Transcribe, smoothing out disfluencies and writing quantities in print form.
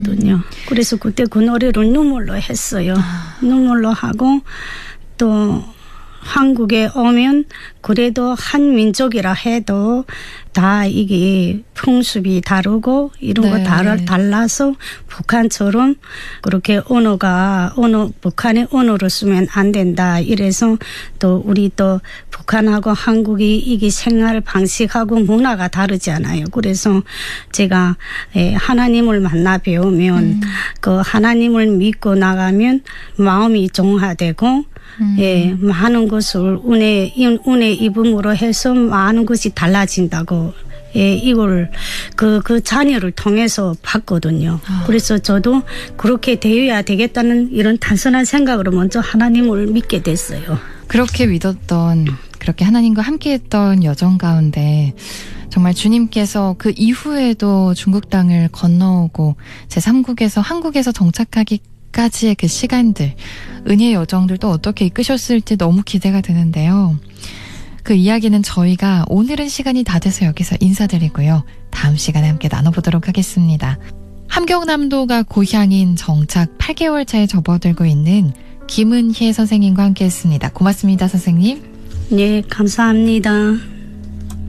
그래서 그때 그 노래를 눈물로 했어요. 눈물로 하고 또 한국에 오면 그래도 한 민족이라 해도 다 이게 풍습이 다르고 이런 거 달라서 북한처럼 그렇게 북한의 언어로 쓰면 안 된다. 이래서 또 우리 또 북한하고 한국이 이게 생활 방식하고 문화가 다르잖아요. 그래서 제가 하나님을 만나 배우면 그 하나님을 믿고 나가면 마음이 정화되고 많은 것을 은혜 입음으로 해서 많은 것이 달라진다고 이걸 그 자녀를 통해서 봤거든요. 그래서 저도 그렇게 되어야 되겠다는 이런 단순한 생각으로 먼저 하나님을 믿게 됐어요. 그렇게 믿었던, 그렇게 하나님과 함께했던 여정 가운데 정말 주님께서 그 이후에도 중국 땅을 건너오고 제3국에서 한국에서 정착하기까지의 그 시간들, 은혜의 여정들도 어떻게 이끄셨을지 너무 기대가 되는데요. 그 이야기는 저희가 오늘은 시간이 다 돼서 여기서 인사드리고요. 다음 시간에 함께 나눠보도록 하겠습니다. 함경남도가 고향인 정착 8개월 차에 접어들고 있는 김은희 선생님과 함께했습니다. 고맙습니다, 선생님. 네, 감사합니다.